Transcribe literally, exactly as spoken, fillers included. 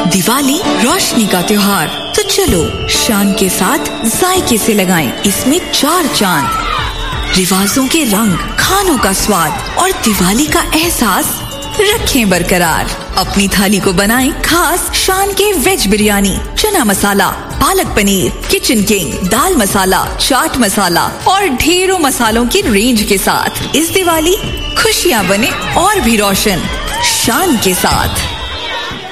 दिवाली रोशनी का त्योहार, तो चलो शान के साथ जायके से लगाएं इसमें चार चांद। रिवाजों के रंग, खानों का स्वाद और दिवाली का एहसास रखें बरकरार। अपनी थाली को बनाएं खास शान के वेज बिरयानी, चना मसाला, पालक पनीर, किचन किंग, दाल मसाला, चाट मसाला और ढेरों मसालों की रेंज के साथ। इस दिवाली खुशियाँ बने और भी रोशन शान के साथ।